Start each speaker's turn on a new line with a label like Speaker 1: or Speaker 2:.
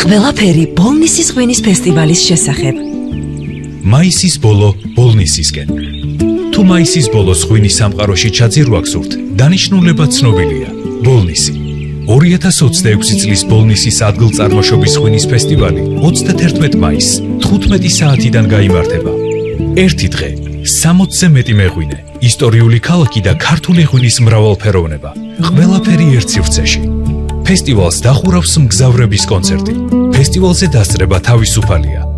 Speaker 1: ყველაფერი ბოლნისის ღვინის ფესტივალის შესახებ.
Speaker 2: მაისის ბოლო ბოლნისისკენ. თუ მაისის ბოლოს ღვინის სამყაროში ჩაძირვა გსურთ, დანიშნულება ცნობილია. ბოლნისი. 2026 წლის ბოლნისის ადგილწარმოშობის ღვინის ფესტივალი 31 მაისს 15 საათიდან გაიმართება. ერთი დღე, 60-ზე მეტი მეღვინე, ისტორიული ქალაქი და ქართული ღვინის მრავალფეროვნება. ყველაფერი ერთ სივრცეში. ფესტივალს დახურავს მგზავრების კონცერტი. ფესტივალზე დასწრება თავისუფალია.